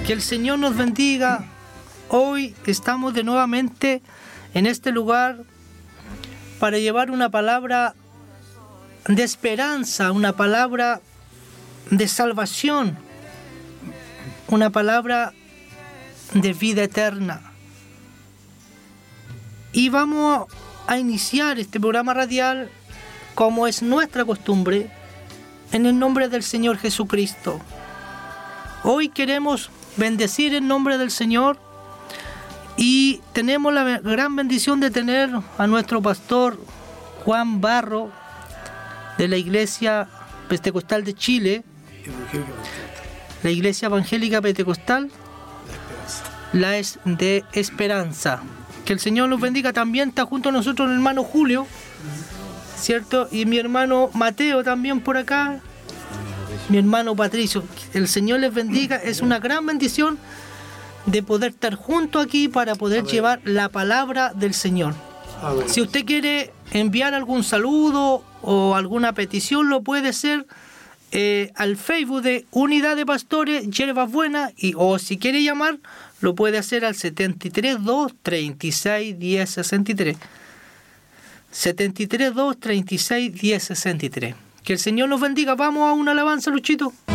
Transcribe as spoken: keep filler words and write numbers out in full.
Que el Señor nos bendiga. Hoy estamos de nuevamente en este lugar para llevar una palabra de esperanza, una palabra de salvación, una palabra de vida eterna. Y vamos a iniciar este programa radial, como es nuestra costumbre, en el nombre del Señor Jesucristo. Hoy queremos bendecir el nombre del Señor y tenemos la gran bendición de tener a nuestro pastor Juan Barro de la Iglesia Pentecostal de Chile, la Iglesia Evangélica Pentecostal, la es de Esperanza. Que el Señor los bendiga. También está junto a nosotros el hermano Julio, ¿cierto? Y mi hermano Mateo también por acá, mi hermano Patricio. El Señor les bendiga. Es una gran bendición de poder estar juntos aquí para poder Amén. Llevar la palabra del Señor. Amén. Si usted quiere enviar algún saludo o alguna petición, lo puede hacer eh, al Facebook de Unidad de Pastores Hierbas Buenas, y o si quiere llamar, lo puede hacer al setenta y tres dos treinta y seis diez sesenta y tres. setenta y tres dos treinta y seis diez sesenta y tres. Que el Señor nos bendiga. Vamos a una alabanza, Luchito.